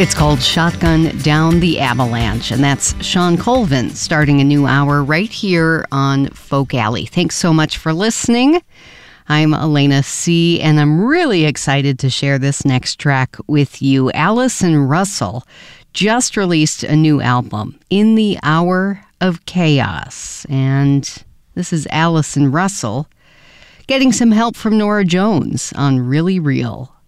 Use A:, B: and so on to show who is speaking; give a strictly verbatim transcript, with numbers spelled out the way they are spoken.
A: It's called Shotgun Down the Avalanche, and that's Shawn Colvin starting a new hour right here on Folk Alley. Thanks so much for listening. I'm Elena C., and I'm really excited to share this next track with you. Allison Russell just released a new album, In the Hour of Chaos, and this is Allison Russell getting some help from Norah Jones on Really Real.